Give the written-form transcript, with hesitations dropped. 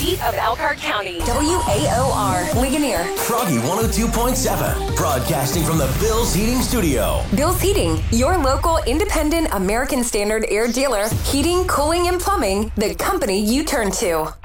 heartbeat of Elkhart County. WAOR, Ligonier. Froggy 102.7, broadcasting from the Bill's Heating Studio. Bill's Heating, your local independent American Standard air dealer. Heating, cooling, and plumbing, the company you turn to.